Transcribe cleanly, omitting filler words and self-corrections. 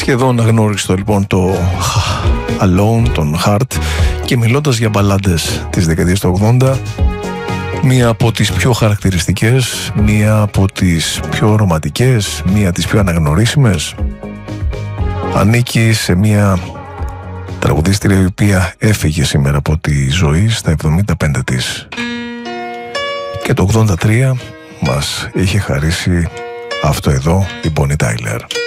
Σχεδόν αγνώριστο λοιπόν το Alone, τον Heart, και μιλώντας για μπαλάντες της δεκαετίας του 80, μία από τις πιο χαρακτηριστικές, μία από τις πιο ρομαντικές, μία από τις πιο αναγνωρίσιμες, ανήκει σε μία τραγουδίστρια η οποία έφυγε σήμερα από τη ζωή στα 75 της και το 83 μας είχε χαρίσει αυτό εδώ η Bonnie Tyler.